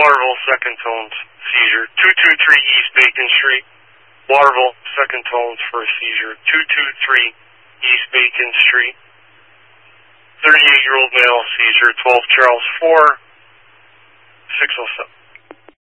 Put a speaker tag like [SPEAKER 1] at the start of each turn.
[SPEAKER 1] Waterville, second tones, seizure. 223 East Bacon Street. Waterville, second tones for a seizure. 223 East Bacon Street. 38-year-old male, seizure. 12 Charles 4, 607.